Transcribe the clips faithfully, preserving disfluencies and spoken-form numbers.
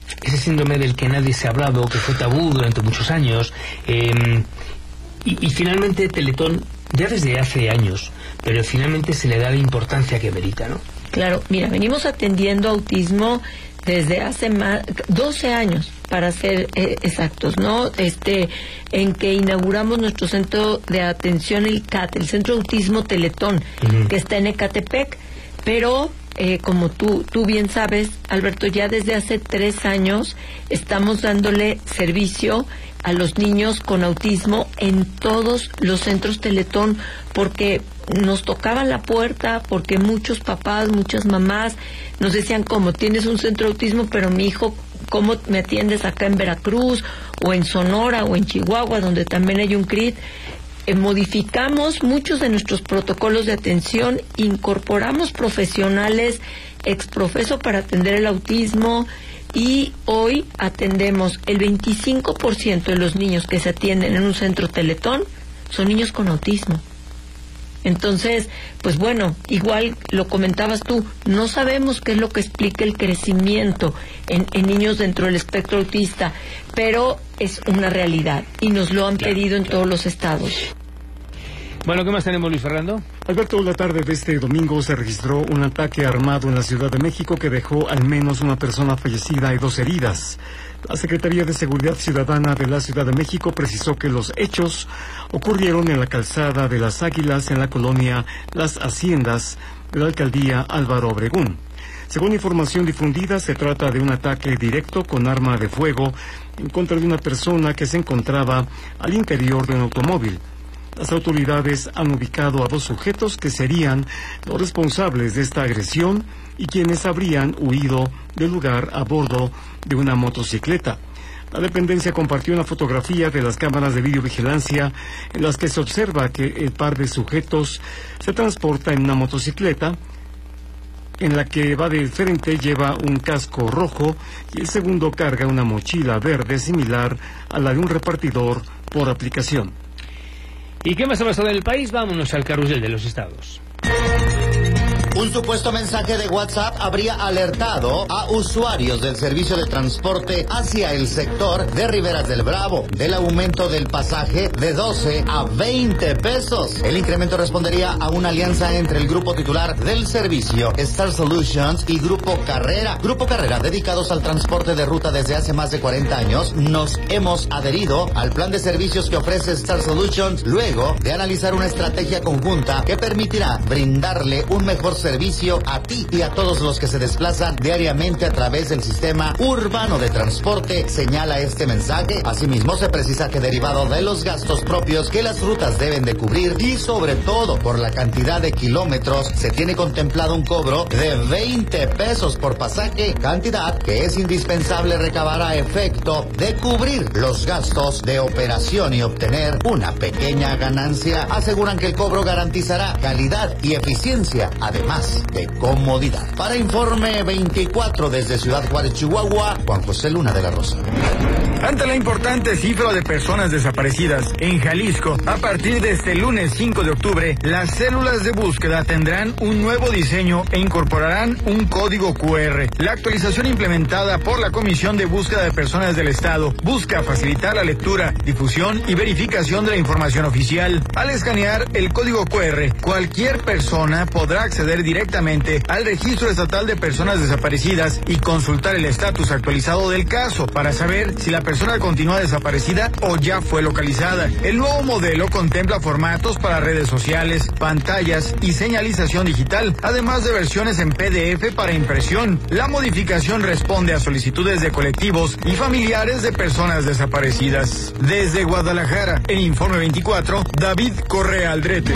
ese síndrome del que nadie se ha hablado, que fue tabú durante muchos años, eh, y, y finalmente Teletón, ya desde hace años, pero finalmente se le da la importancia que merita, ¿no? Claro, mira, venimos atendiendo autismo desde hace más doce años, para ser eh, exactos, ¿no? Este, en que inauguramos nuestro centro de atención, el C A T, el Centro de Autismo Teletón, uh-huh. que está en Ecatepec, pero eh, como tú, tú bien sabes, Alberto, ya desde hace tres años estamos dándole servicio a los niños con autismo en todos los centros Teletón, porque nos tocaban la puerta, porque muchos papás, muchas mamás nos decían, como tienes un centro de autismo, pero mi hijo, ¿cómo me atiendes acá en Veracruz, o en Sonora, o en Chihuahua, donde también hay un C R I T? Eh, modificamos muchos de nuestros protocolos de atención, incorporamos profesionales exprofeso para atender el autismo, y hoy atendemos el veinticinco por ciento de los niños que se atienden en un centro Teletón son niños con autismo. Entonces, pues bueno, igual lo comentabas tú, no sabemos qué es lo que explica el crecimiento en, en niños dentro del espectro autista, pero es una realidad y nos lo han claro, pedido en claro. todos los estados. Bueno, ¿qué más tenemos, Luis Fernando? Alberto, la tarde de este domingo se registró un ataque armado en la Ciudad de México que dejó al menos una persona fallecida y dos heridas. La Secretaría de Seguridad Ciudadana de la Ciudad de México precisó que los hechos ocurrieron en la calzada de las Águilas, en la colonia Las Haciendas de la alcaldía Álvaro Obregón. Según información difundida, se trata de un ataque directo con arma de fuego en contra de una persona que se encontraba al interior de un automóvil. Las autoridades han ubicado a dos sujetos que serían los responsables de esta agresión y quienes habrían huido del lugar a bordo de una motocicleta. La dependencia compartió una fotografía de las cámaras de videovigilancia en las que se observa que el par de sujetos se transporta en una motocicleta, en la que va del frente lleva un casco rojo y el segundo carga una mochila verde similar a la de un repartidor por aplicación. ¿Y qué más ha pasado en el país? Vámonos al carrusel de los estados. Un supuesto mensaje de WhatsApp habría alertado a usuarios del servicio de transporte hacia el sector de Riberas del Bravo del aumento del pasaje de doce a veinte pesos. El incremento respondería a una alianza entre el grupo titular del servicio, Star Solutions, y Grupo Carrera. Grupo Carrera, dedicados al transporte de ruta desde hace más de cuarenta años, nos hemos adherido al plan de servicios que ofrece Star Solutions luego de analizar una estrategia conjunta que permitirá brindarle un mejor servicio servicio a ti y a todos los que se desplazan diariamente a través del sistema urbano de transporte, señala este mensaje. Asimismo, se precisa que derivado de los gastos propios que las rutas deben de cubrir y sobre todo por la cantidad de kilómetros, se tiene contemplado un cobro de veinte pesos por pasaje, cantidad que es indispensable recabar a efecto de cubrir los gastos de operación y obtener una pequeña ganancia. Aseguran que el cobro garantizará calidad y eficiencia, además de comodidad. Para Informe veinticuatro desde Ciudad Juárez, Chihuahua, Juan José Luna de la Rosa. Ante la importante cifra de personas desaparecidas en Jalisco, a partir de este lunes cinco de octubre, las células de búsqueda tendrán un nuevo diseño e incorporarán un código cu erre. La actualización implementada por la Comisión de Búsqueda de Personas del Estado busca facilitar la lectura, difusión y verificación de la información oficial. Al escanear el código cu erre, cualquier persona podrá acceder directamente al Registro Estatal de Personas Desaparecidas y consultar el estatus actualizado del caso para saber si la persona continúa desaparecida o ya fue localizada. El nuevo modelo contempla formatos para redes sociales, pantallas y señalización digital, además de versiones en pe de efe para impresión. La modificación responde a solicitudes de colectivos y familiares de personas desaparecidas. Desde Guadalajara, en Informe veinticuatro, David Correa Aldrete.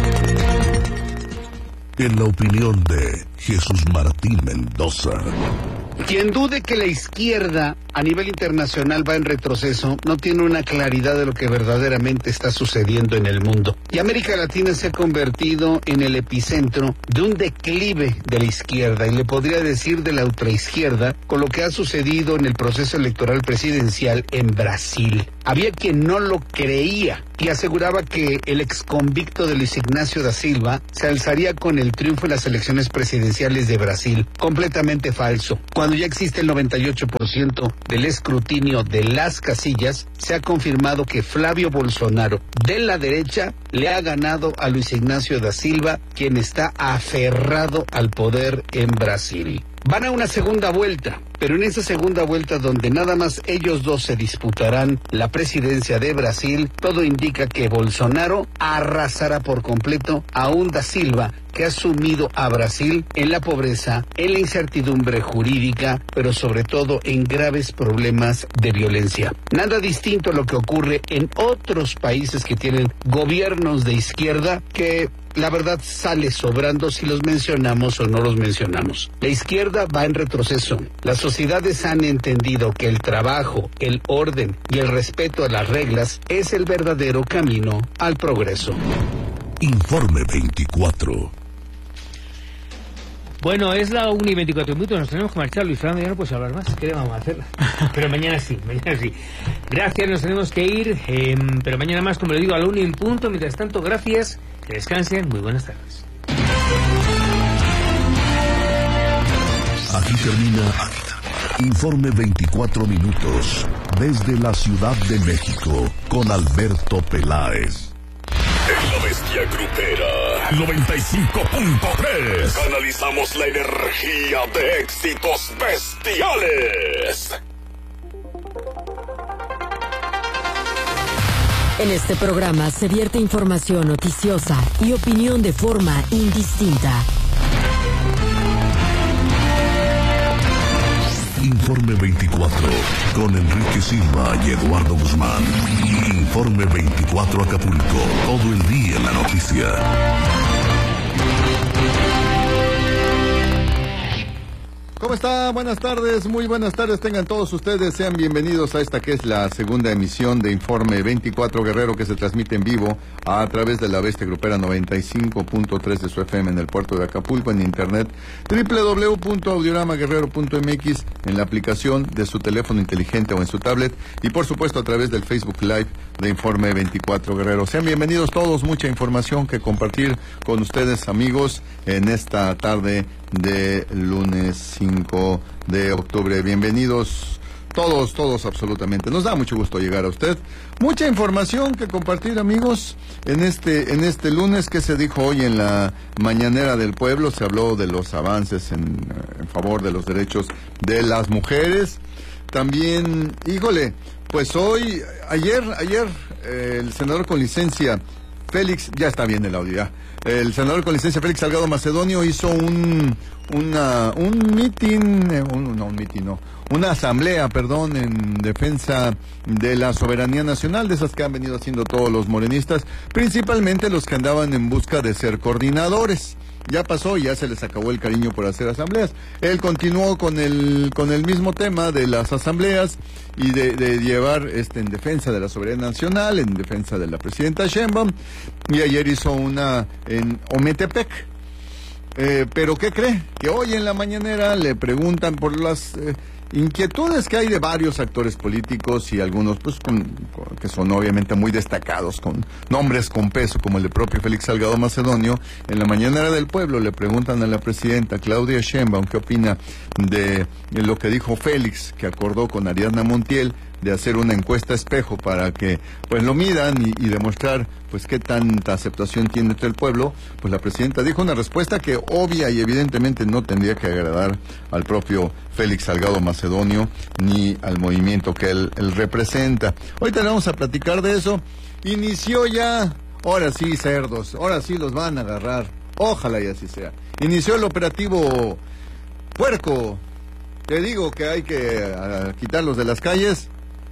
En la opinión de Jesús Martín Mendoza. Quien dude que la izquierda a nivel internacional va en retroceso no tiene una claridad de lo que verdaderamente está sucediendo en el mundo. Y América Latina se ha convertido en el epicentro de un declive de la izquierda, y le podría decir de la ultraizquierda, con lo que ha sucedido en el proceso electoral presidencial en Brasil. Había quien no lo creía y aseguraba que el exconvicto de Luis Ignacio da Silva se alzaría con el triunfo en las elecciones presidenciales de Brasil. Completamente falso. Cuando Cuando ya existe el noventa y ocho por ciento del escrutinio de las casillas, se ha confirmado que Flavio Bolsonaro, de la derecha, le ha ganado a Luis Ignacio da Silva, quien está aferrado al poder en Brasil. Van a una segunda vuelta, pero en esa segunda vuelta donde nada más ellos dos se disputarán la presidencia de Brasil, todo indica que Bolsonaro arrasará por completo a un da Silva que ha sumido a Brasil en la pobreza, en la incertidumbre jurídica, pero sobre todo en graves problemas de violencia. Nada distinto a lo que ocurre en otros países que tienen gobiernos de izquierda que la verdad sale sobrando si los mencionamos o no los mencionamos. La izquierda va en retroceso. Las sociedades han entendido que el trabajo, el orden y el respeto a las reglas es el verdadero camino al progreso. Informe veinticuatro. Bueno, es la una y veinticuatro minutos, nos tenemos que marchar, Luis Fernando, ya no puedes hablar más, ¿qué le vamos a hacer? Pero mañana sí, mañana sí. Gracias, nos tenemos que ir, eh, pero mañana más, como le digo, a la una en punto. Mientras tanto, gracias, que descansen, muy buenas tardes. Aquí termina Informe veinticuatro minutos, desde la Ciudad de México, con Alberto Peláez. En la bestia grupera noventa y cinco punto tres canalizamos la energía de éxitos bestiales. En este programa se vierte información noticiosa y opinión de forma indistinta. Informe veinticuatro, con Enrique Silva y Eduardo Guzmán. Informe veinticuatro Acapulco, todo el día en la noticia. ¿Cómo está? Buenas tardes, muy buenas tardes tengan todos ustedes, sean bienvenidos a esta que es la segunda emisión de Informe veinticuatro Guerrero, que se transmite en vivo a través de la Bestia Grupera noventa y cinco punto tres de su F M en el puerto de Acapulco, en internet doble u doble u doble u punto audiorama guerrero punto m x, en la aplicación de su teléfono inteligente o en su tablet, y por supuesto a través del Facebook Live de Informe veinticuatro Guerrero. Sean bienvenidos todos, mucha información que compartir con ustedes, amigos, en esta tarde de lunes cinco de octubre. Bienvenidos todos, todos absolutamente. Nos da mucho gusto llegar a usted. Mucha información que compartir, amigos, en este en este lunes. Que se dijo hoy en la mañanera del pueblo? Se habló de los avances en, en favor de los derechos de las mujeres. También, híjole, pues hoy, ayer, ayer, eh, el senador con licencia Félix, ya está bien el audio ya. El senador con licencia Félix Salgado Macedonio hizo un una un mitin, un, no un mitin, no, una asamblea, perdón, en defensa de la soberanía nacional, de esas que han venido haciendo todos los morenistas, principalmente los que andaban en busca de ser coordinadores. Ya pasó, ya se les acabó el cariño por hacer asambleas. Él continuó con el con el mismo tema de las asambleas y de, de llevar este en defensa de la soberanía nacional, en defensa de la presidenta Sheinbaum, y ayer hizo una en Ometepec. Eh, pero ¿qué cree? Que hoy en la mañanera le preguntan por las eh, inquietudes que hay de varios actores políticos, y algunos pues con, con, que son obviamente muy destacados, con nombres con peso, como el de propio Félix Salgado Macedonio. En la mañanera del pueblo le preguntan a la presidenta Claudia Sheinbaum qué opina de, de lo que dijo Félix, que acordó con Ariadna Montiel de hacer una encuesta espejo para que pues lo midan y, y demostrar pues qué tanta aceptación tiene entre el pueblo. Pues la presidenta dijo una respuesta que obvia y evidentemente no tendría que agradar al propio Félix Salgado Macedonio ni al movimiento que él, él representa. Ahorita le vamos a platicar de eso. Inició ya, ahora sí, cerdos, ahora sí los van a agarrar, ojalá y así sea. Inició el operativo Puerco. Te digo que hay que uh, quitarlos de las calles.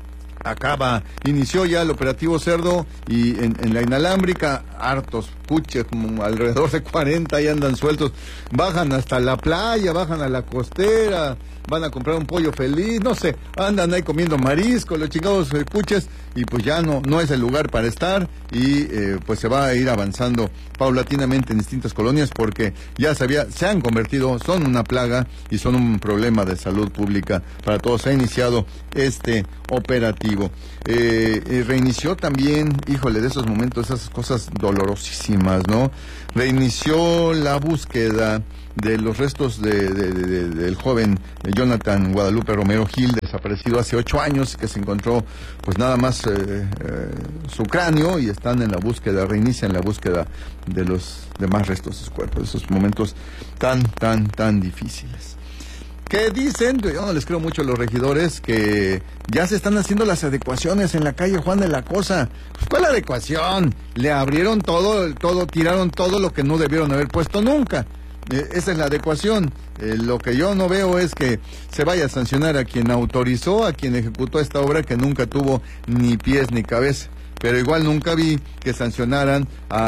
Acaba, inició ya el operativo Cerdo, y en, en la inalámbrica, hartos puches, como alrededor de cuarenta, y andan sueltos, bajan hasta la playa, bajan a la costera, van a comprar un pollo feliz, no sé, andan ahí comiendo marisco, los chingados eh, puches, y pues ya no, no es el lugar para estar, y eh, pues se va a ir avanzando paulatinamente en distintas colonias, porque ya se, había, se han convertido, son una plaga y son un problema de salud pública para todos. Se ha iniciado este operativo. Eh, eh, reinició también, híjole, de esos momentos, esas cosas dolorosísimas muchísimas, ¿no? Reinició la búsqueda de los restos de, de, de, de, del joven Jonathan Guadalupe Romero Gil, desaparecido hace ocho años, que se encontró pues nada más eh, eh, su cráneo, y están en la búsqueda, reinician la búsqueda de los demás restos de su cuerpo, esos momentos tan, tan, tan difíciles. ¿Qué dicen? Yo no les creo mucho a los regidores, que ya se están haciendo las adecuaciones en la calle Juan de la Cosa. Pues, ¿cuál adecuación? Le abrieron todo, todo, tiraron todo lo que no debieron haber puesto nunca. Eh, esa es la adecuación. Eh, lo que yo no veo es que se vaya a sancionar a quien autorizó, a quien ejecutó esta obra que nunca tuvo ni pies ni cabeza. Pero igual nunca vi que sancionaran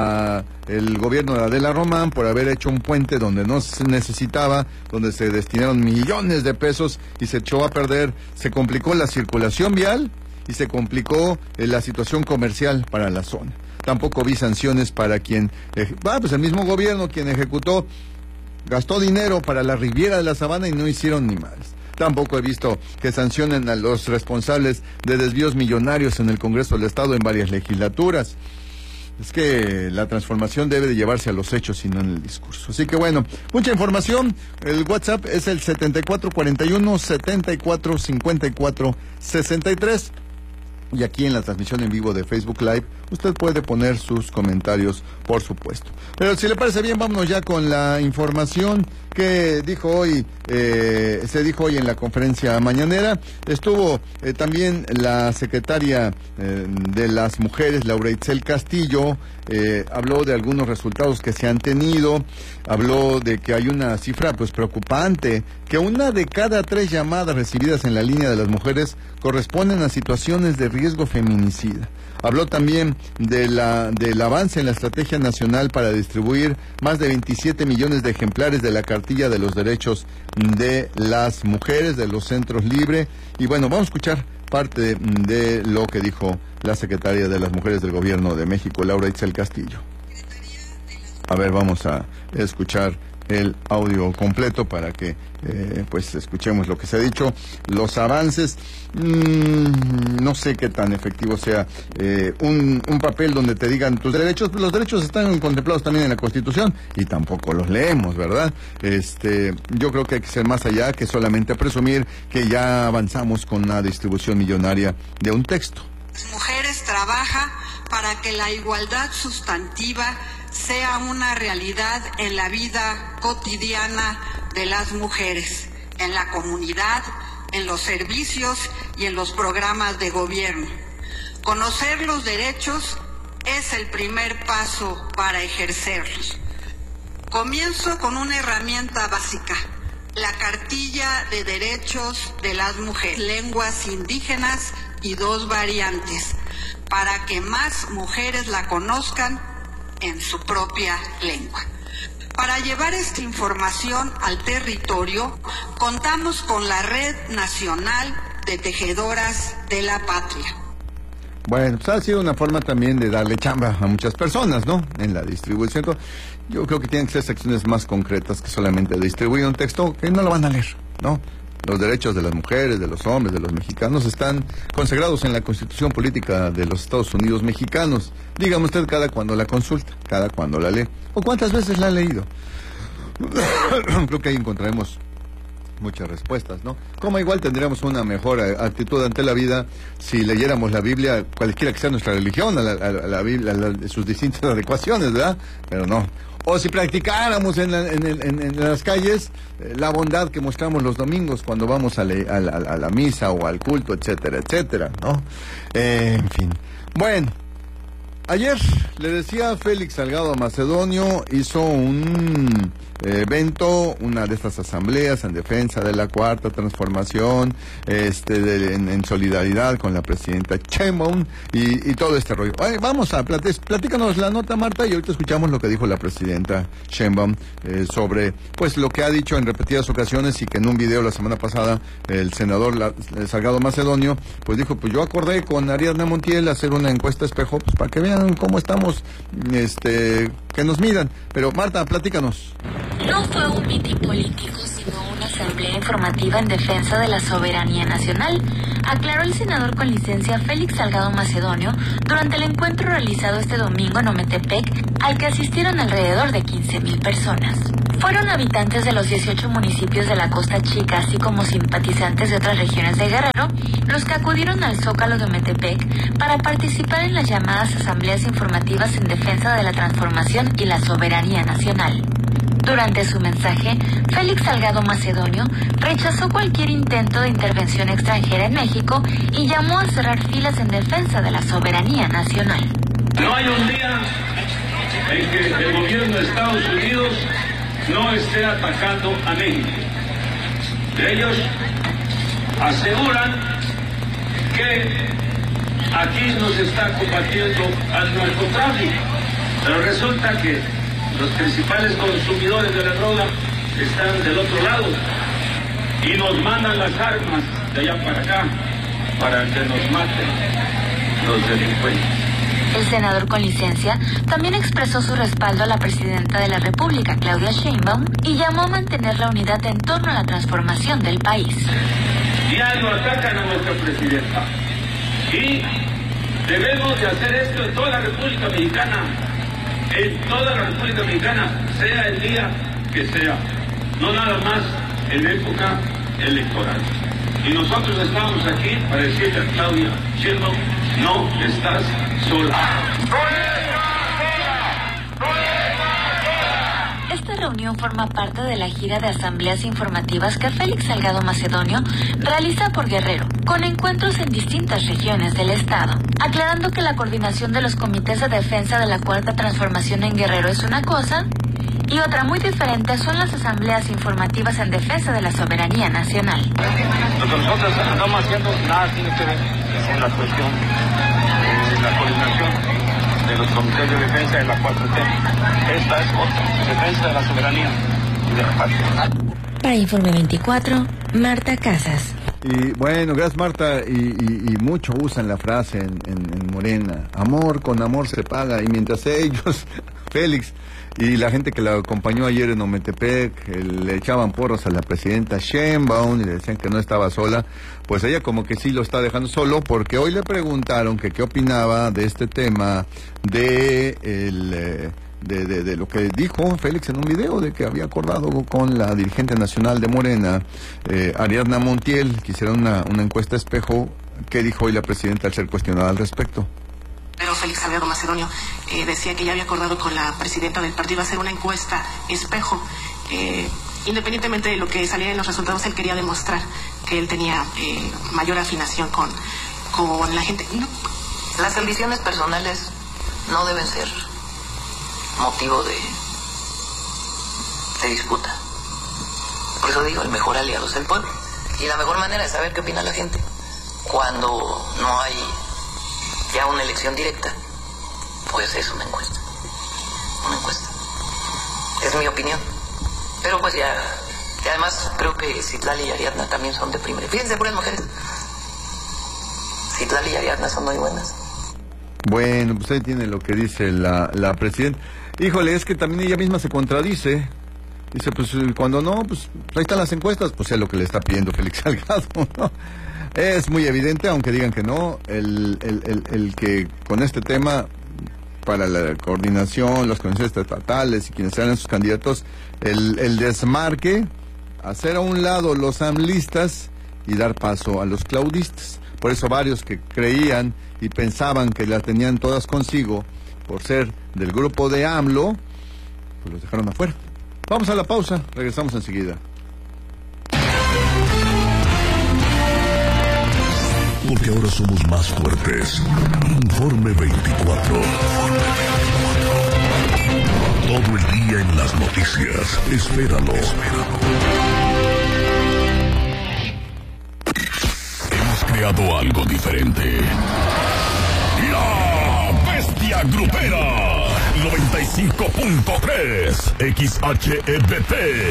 a el gobierno de Adela Román por haber hecho un puente donde no se necesitaba, donde se destinaron millones de pesos y se echó a perder, se complicó la circulación vial y se complicó eh, la situación comercial para la zona. Tampoco vi sanciones para quien, eh, ah, pues el mismo gobierno quien ejecutó, gastó dinero para la Riviera de la Sabana y no hicieron ni más. Tampoco he visto que sancionen a los responsables de desvíos millonarios en el Congreso del Estado en varias legislaturas. Es que la transformación debe de llevarse a los hechos y no en el discurso. Así que bueno, mucha información. El WhatsApp es el setenta y cuatro cuarenta y uno, setenta y cuatro cincuenta y cuatro sesenta y tres. Y aquí en la transmisión en vivo de Facebook Live, usted puede poner sus comentarios, por supuesto. Pero si le parece bien, vámonos ya con la información que dijo hoy, eh, se dijo hoy en la conferencia mañanera. Estuvo eh, también la secretaria eh, de las mujeres, Laura Itzel Castillo, eh, habló de algunos resultados que se han tenido, habló de que hay una cifra pues preocupante, que una de cada tres llamadas recibidas en la línea de las mujeres corresponden a situaciones de riesgo feminicida. Habló también de la, del avance en la Estrategia Nacional para distribuir más de veintisiete millones de ejemplares de la Cartilla de los Derechos de las Mujeres, de los Centros Libre. Y bueno, vamos a escuchar parte de lo que dijo la secretaria de las Mujeres del Gobierno de México, Laura Itzel Castillo. A ver, vamos a escuchar el audio completo para que eh, pues escuchemos lo que se ha dicho, los avances. Mmm, no sé qué tan efectivo sea eh, un, un papel donde te digan tus derechos. Los derechos están contemplados también en la Constitución y tampoco los leemos, ¿verdad? Este, yo creo que hay que ser más allá que solamente presumir que ya avanzamos con una distribución millonaria de un texto. Las mujeres trabajan para que la igualdad sustantiva sea una realidad en la vida cotidiana de las mujeres, en la comunidad, en los servicios y en los programas de gobierno. Conocer los derechos es el primer paso para ejercerlos. Comienzo con una herramienta básica, la Cartilla de Derechos de las Mujeres, lenguas indígenas y dos variantes, para que más mujeres la conozcan en su propia lengua. Para llevar esta información al territorio, contamos con la Red Nacional de Tejedoras de la Patria. Bueno, pues ha sido una forma también de darle chamba a muchas personas, ¿no? En la distribución. Yo creo que tienen que ser secciones más concretas que solamente distribuir un texto que no lo van a leer, ¿no? Los derechos de las mujeres, de los hombres, de los mexicanos están consagrados en la Constitución Política de los Estados Unidos Mexicanos. Dígame usted cada cuando la consulta, cada cuando la lee, o cuántas veces la ha leído. Creo que ahí encontraremos muchas respuestas, ¿no? Como igual tendríamos una mejor actitud ante la vida si leyéramos la Biblia, cualquiera que sea nuestra religión, a la, a la, a la Biblia, a la, sus distintas adecuaciones, ¿verdad? Pero no. O si practicáramos en, la, en, en, en las calles eh, la bondad que mostramos los domingos cuando vamos a, le, a, la, a la misa o al culto, etcétera, etcétera, ¿no? Eh, en fin. Bueno, ayer le decía Félix Salgado Macedonio, hizo un eh, evento, una de estas asambleas en defensa de la Cuarta Transformación, este, de, en, en solidaridad con la presidenta Sheinbaum y, y todo este rollo. Ay, vamos a platic, platícanos la nota, Marta, y ahorita escuchamos lo que dijo la presidenta Sheinbaum eh, sobre, pues, lo que ha dicho en repetidas ocasiones y que en un video la semana pasada el senador la, el Salgado Macedonio, pues dijo, pues yo acordé con Ariadna Montiel hacer una encuesta espejo, pues para que vean cómo estamos, este, que nos miran. Pero Marta, platícanos. No fue un mitin político, sino una asamblea informativa en defensa de la soberanía nacional, aclaró el senador con licencia Félix Salgado Macedonio durante el encuentro realizado este domingo en Ometepec, al que asistieron alrededor de quince mil personas. Fueron habitantes de los dieciocho municipios de la Costa Chica, así como simpatizantes de otras regiones de Guerrero, los que acudieron al Zócalo de Ometepec para participar en las llamadas asambleas informativas en defensa de la transformación y la soberanía nacional. Durante su mensaje, Félix Salgado Macedonio rechazó cualquier intento de intervención extranjera en México y llamó a cerrar filas en defensa de la soberanía nacional. No hay un día en que el gobierno de Estados Unidos no esté atacando a México. Ellos aseguran que aquí nos está combatiendo al narcotráfico, pero resulta que los principales consumidores de la droga están del otro lado y nos mandan las armas de allá para acá para que nos maten los delincuentes. El senador con licencia también expresó su respaldo a la presidenta de la República, Claudia Sheinbaum, y llamó a mantener la unidad en torno a la transformación del país. Diario atacan a nuestra presidenta y debemos de hacer esto en toda la República Mexicana, en toda la República Mexicana, sea el día que sea, no nada más en época electoral. Y nosotros estamos aquí para decirle a Claudia Sheinbaum, no estás sola. Esta reunión forma parte de la gira de asambleas informativas que Félix Salgado Macedonio realiza por Guerrero, con encuentros en distintas regiones del estado, aclarando que la coordinación de los comités de defensa de la Cuarta Transformación en Guerrero es una cosa, y otra muy diferente son las asambleas informativas en defensa de la soberanía nacional. Lo que nosotros estamos haciendo nada tiene que ver con la cuestión de la coordinación de los comités de defensa de la cuatro T. Esta es otra, defensa de la soberanía y de la patria. Para Informe veinticuatro, Marta Casas. Y bueno, gracias Marta, y, y, y mucho usan la frase en, en, en Morena, amor con amor se paga, y mientras ellos, Félix y la gente que la acompañó ayer en Ometepec, eh, le echaban porros a la presidenta Sheinbaum y le decían que no estaba sola, pues ella como que sí lo está dejando solo, porque hoy le preguntaron que qué opinaba de este tema de el... Eh, De, de, de lo que dijo Félix en un video, de que había acordado con la dirigente nacional de Morena, eh, Ariadna Montiel, que hiciera una, una encuesta espejo. ¿Qué dijo hoy la presidenta al ser cuestionada al respecto? Pero Félix Salgado Macedonio eh, decía que ya había acordado con la presidenta del partido hacer una encuesta espejo. Eh, independientemente de lo que saliera en los resultados, él quería demostrar que él tenía eh, mayor afinación con, con la gente. No. Las ambiciones personales no deben ser motivo de, de disputa. Por eso digo, el mejor aliado es el pueblo. Y la mejor manera de saber qué opina la gente, cuando no hay ya una elección directa, pues es una encuesta. Una encuesta. Es mi opinión. Pero pues ya, y además creo que Citlali y Ariadna también son de primera. Fíjense, puras mujeres. Citlali y Ariadna son muy buenas. Bueno, pues ahí tiene lo que dice la, la presidenta. Híjole, es que también ella misma se contradice. Dice, pues cuando no, pues ahí están las encuestas, pues es lo que le está pidiendo Félix Salgado, ¿no? Es muy evidente, aunque digan que no, el, el, el, el que con este tema, para la coordinación, las comisiones estatales y quienes sean sus candidatos, el, el desmarque, hacer a un lado los amlistas y dar paso a los claudistas. Por eso varios que creían y pensaban que la tenían todas consigo, por ser del grupo de AMLO, pues los dejaron afuera. Vamos a la pausa, regresamos enseguida. Porque ahora somos más fuertes. Informe veinticuatro. Todo el día en las noticias. Espéralo. Espéralo. Hemos creado algo diferente. La Bestia Grupera. noventa y cinco punto tres X H E B T.